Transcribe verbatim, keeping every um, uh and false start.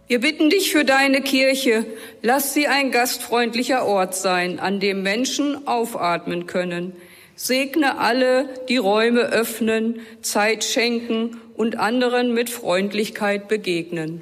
Wir bitten dich für deine Kirche, lass sie ein gastfreundlicher Ort sein, an dem Menschen aufatmen können. Segne alle, die Räume öffnen, Zeit schenken und anderen mit Freundlichkeit begegnen.